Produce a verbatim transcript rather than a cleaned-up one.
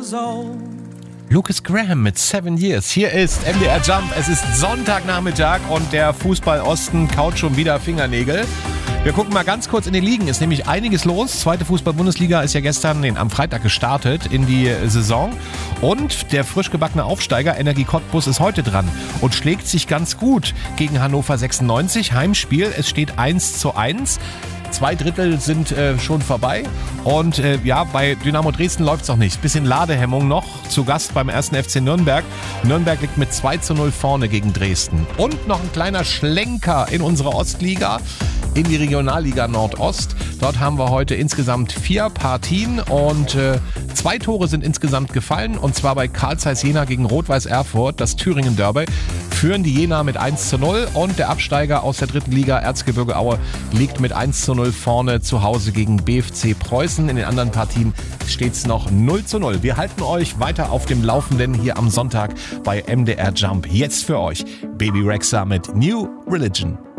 years old. Lucas Graham mit Seven Years. Hier ist M D R Jump. Es ist Sonntagnachmittag und der Fußball Osten kaut schon wieder Fingernägel. Wir gucken mal ganz kurz in die Ligen. Ist nämlich einiges los. Zweite Fußball-Bundesliga ist ja gestern, nee, am Freitag gestartet in die Saison. Und der frisch gebackene Aufsteiger Energie Cottbus ist heute dran und schlägt sich ganz gut gegen Hannover sechsundneunzig. Heimspiel. Es steht eins zu eins. Zwei Drittel sind äh, schon vorbei und äh, ja, bei Dynamo Dresden läuft es noch nicht. Bisschen Ladehemmung noch, zu Gast beim ersten F C Nürnberg. Nürnberg liegt mit zwei zu null vorne gegen Dresden. Und noch ein kleiner Schlenker in unsere Ostliga, in die Regionalliga Nordost. Dort haben wir heute insgesamt vier Partien und äh, zwei Tore sind insgesamt gefallen. Und zwar bei Carl Zeiss Jena gegen Rot-Weiß Erfurt, das Thüringen Derby. Führen die Jena mit eins zu null und der Absteiger aus der dritten Liga Erzgebirge Aue liegt mit eins zu null vorne zu Hause gegen B F C Preußen. In den anderen Partien steht es noch null zu null. Wir halten euch weiter auf dem Laufenden hier am Sonntag bei M D R Jump. Jetzt für euch Baby Rexha mit New Religion.